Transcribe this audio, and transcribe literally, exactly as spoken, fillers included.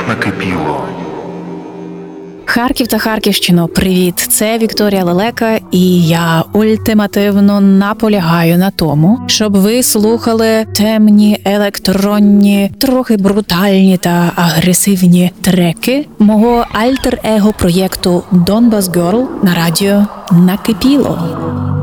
накипіло. Харків та Харківщино, привіт! Це Вікторія Лелека, і я ультимативно наполягаю на тому, щоб ви слухали темні, електронні, трохи брутальні та агресивні треки мого альтер-его проєкту Donbas Girl на радіо Накипіло.